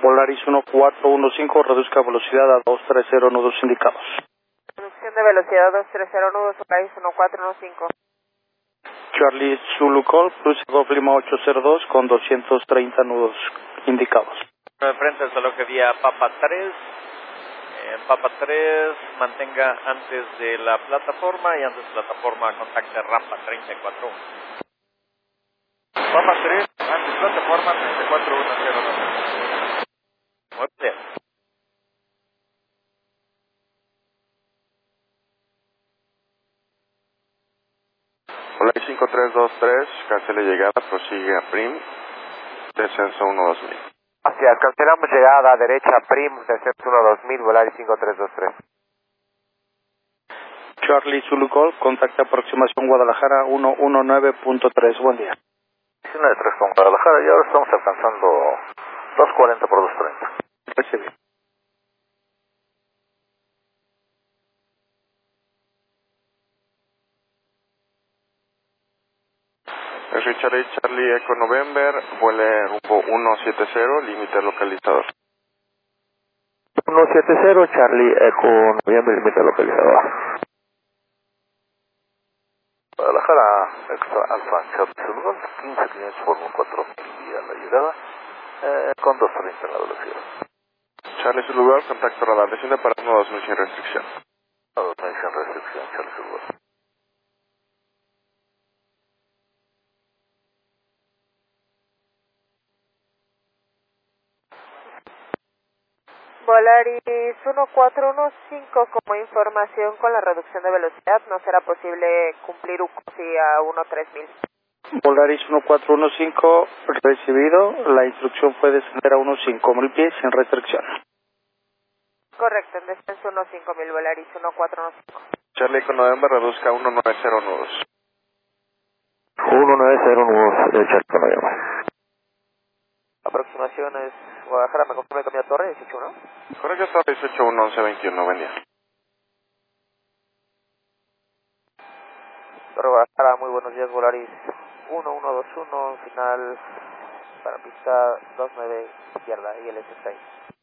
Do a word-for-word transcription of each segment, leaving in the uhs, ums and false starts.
Volaris uno cuatro uno cinco, reduzca velocidad a dos tres cero nudos indicados. Reducción de velocidad dos tres cero nudos, Volaris uno cuatro uno cinco. Charlie Zulu Call, cruce Golf Lima ocho cero dos con doscientos treinta nudos indicados. De frente al salón que vía Papa tres. En Papa tres, mantenga antes de la plataforma y antes de la plataforma contacte rampa treinta y cuatro uno. Papa tres, antes plataforma treinta y cuatro uno cero dos. Muy bien. Volaris cinco tres dos tres, cancele llegada, prosigue a Prim, descenso uno dos mil. Hacia, cancelamos llegada a derecha, Prim, descenso uno dos mil, Volaris cinco tres dos tres. Charlie Zulu Call, contacte aproximación Guadalajara uno uno nueve punto tres, buen día. uno de tres con Guadalajara y ahora estamos alcanzando dos cuarenta por dos treinta. Recibe. Richard H. Charlie Echo November, vuele rumbo uno siete cero, límite localizador. uno siete cero, Charlie Echo November, límite localizador. Guadalajara, extra Alfa, Charlie Zulu, quince quinientos por uno cuatro mil y a la llegada, eh, con dos treinta en la velocidad. Charlie Zulu, contacto radar, desciende para uno dos mil sin restricción. uno dos mil sin restricción, Charlie Zulu. Volaris uno cuatro uno cinco, como información con la reducción de velocidad, no será posible cumplir U C I a uno tres mil. Volaris uno cuatro uno cinco, recibido, la instrucción fue descender a unos cinco mil pies sin restricción. Correcto, en descenso unos cinco mil, Volaris uno cuatro uno cinco. Charlie Echo November, reduzca uno nueve cero nudos. uno nueve cero nudos de Charlie Echo November. Aproximación es Guadalajara, me confirma que cambia torre, dieciocho uno. Correcto, está dieciocho uno once veintiuno, buen día. Torre Guadalajara, muy buenos días, Volaris uno uno dos uno, final para pista dos nueve izquierda y el S seis.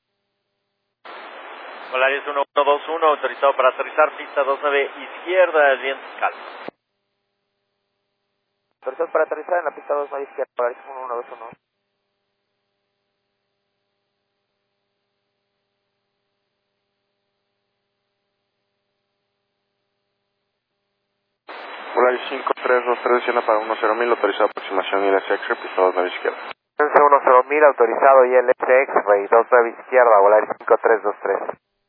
Volaris uno uno dos uno, autorizado para aterrizar, pista dos nueve izquierda, el viento calma. Autorizado para aterrizar en la pista dos nueve izquierda, Volaris uno uno dos uno. Volaris cinco tres dos tres, desciende para uno cero mil, autorizado aproximación I L S X, pista dos nueve izquierda. uno cero mil, autorizado I L S X, dos nueve izquierda, Volaris cinco tres dos tres.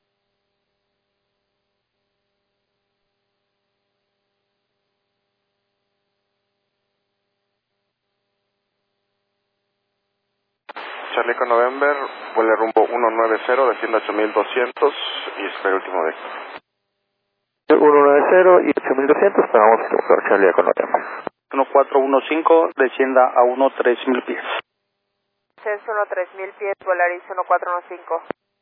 Charlie Echo November, vuele rumbo uno nueve cero, desciende ocho mil doscientos y espera último vector. uno nueve cero y ocho mil doscientos, esperamos que doctor Charlie Echo November. uno cuatro uno cinco, descienda a uno tres mil pies. Descenso uno tres mil pies, Volaris uno cuatro uno cinco.